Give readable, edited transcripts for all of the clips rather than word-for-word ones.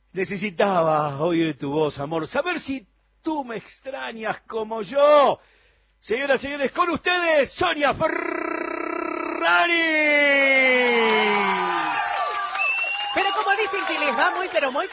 Necesitaba oír tu voz, amor, saber si tú me extrañas como yo. Señoras y señores, con ustedes, Sonia Ferrari. Pero como dicen que les va muy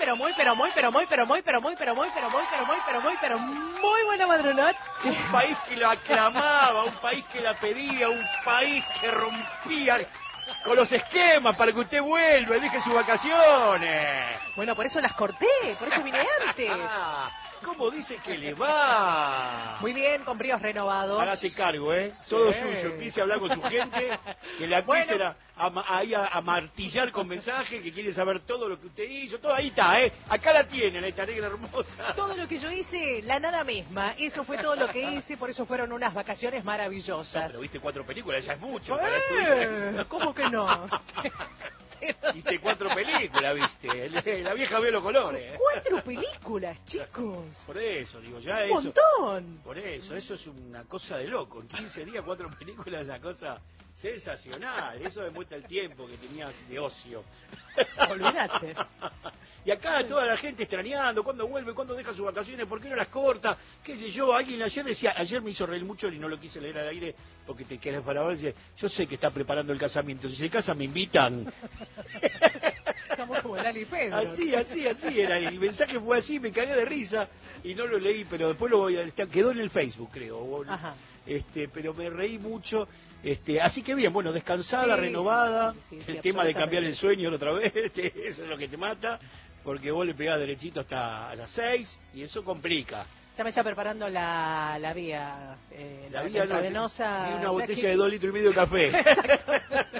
buena madrugada. Un país que la aclamaba, un país que la pedía, un país que rompía con los esquemas para que usted vuelva y deje sus vacaciones. Bueno, por eso las corté, por eso vine antes. ¿Cómo dice que le va? Muy bien, con bríos renovados. Hágase cargo, todo suyo. Empiece a hablar con su gente, que la empiecen a martillar con mensajes, que quieren saber todo lo que usted hizo. Todo ahí está, Acá la tienen, esta negra hermosa. Todo lo que yo hice, la nada misma. Eso fue todo lo que hice, por eso fueron unas vacaciones maravillosas. No, pero viste 4 películas, ya es mucho. ¿Cómo que no? Viste 4 películas, viste. La vieja ve los colores. 4 películas, chicos. Por eso, digo, ya Un eso. montón. Por eso es una cosa de loco. En 15 días, 4 películas es una cosa sensacional. Eso demuestra el tiempo que tenías de ocio. Olvídate. Y acá toda la gente extrañando, ¿cuándo vuelve? ¿Cuándo deja sus vacaciones? ¿Por qué no las corta? ¿Qué sé yo? Alguien ayer decía, ayer me hizo reír mucho y no lo quise leer al aire porque te quedas para hablar. Dice, yo sé que está preparando el casamiento. Si se casa, me invitan. Estamos como Lali y Pedro. Así era. El mensaje fue así, me cagué de risa y no lo leí, pero después lo voy a... Quedó en el Facebook, creo. Ajá. Pero me reí mucho. Así que bien, bueno, descansada, Sí, renovada. sí, El tema de cambiar el sueño otra vez, eso es lo que te mata. Porque vos le pegás derechito hasta las 6 y eso complica. Ya me está preparando la vía. La vía intravenosa. Y una botella de 2,5 litros de café. Exacto.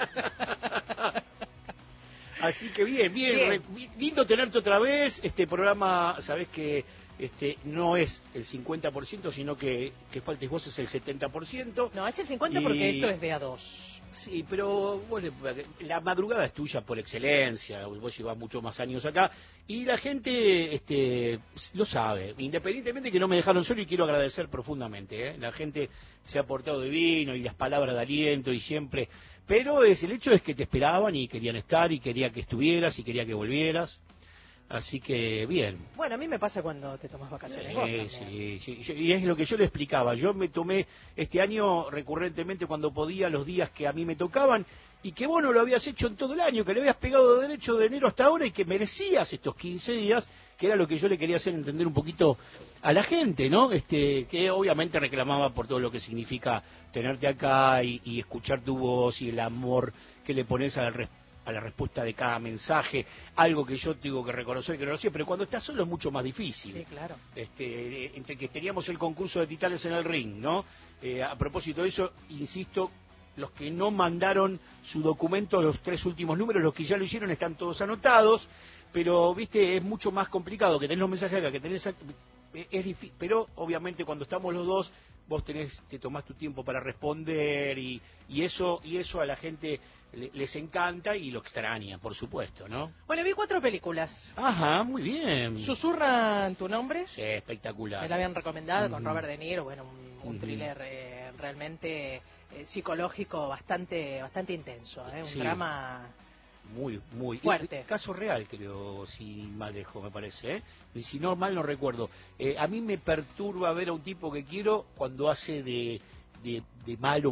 Así que bien. Lindo tenerte otra vez. Este programa, sabés que no es el 50%, sino que faltes vos es el 70%. No, es el 50% porque esto es de a 2. Sí, pero la madrugada es tuya por excelencia, vos llevás muchos más años acá, y la gente lo sabe, independientemente que no me dejaron solo, y quiero agradecer profundamente, la gente se ha portado divino, y las palabras de aliento, y siempre, pero el hecho es que te esperaban, y querían estar, y quería que estuvieras, y quería que volvieras. Así que bien. Bueno, a mí me pasa cuando te tomas vacaciones. Sí, y es lo que yo le explicaba. Yo me tomé este año recurrentemente cuando podía los días que a mí me tocaban y que vos no lo habías hecho en todo el año, que le habías pegado de derecho de enero hasta ahora y que merecías estos 15 días, que era lo que yo le quería hacer entender un poquito a la gente, ¿no? Que obviamente reclamaba por todo lo que significa tenerte acá y escuchar tu voz y el amor que le pones a la respuesta de cada mensaje, algo que yo tengo que reconocer que no lo sé, pero cuando estás solo es mucho más difícil. Sí, claro. Entre que teníamos el concurso de titanes en el ring, ¿no? A propósito de eso, insisto, los que no mandaron su documento, los 3 últimos números, los que ya lo hicieron están todos anotados, pero, viste, es mucho más complicado que tenés los mensajes acá, que tenés... Es difícil, pero obviamente cuando estamos los dos, vos te tomás tu tiempo para responder y eso a la gente les encanta y lo extraña, por supuesto, ¿no? Bueno, vi 4 películas. Ajá, muy bien. ¿Susurran tu nombre? Sí, espectacular. Me la habían recomendado con Robert De Niro, bueno, un thriller realmente psicológico bastante intenso, un drama muy fuerte. Caso real, creo, si mal dejo, me parece, y si no mal no recuerdo. A mí me perturba ver a un tipo que quiero cuando hace de malo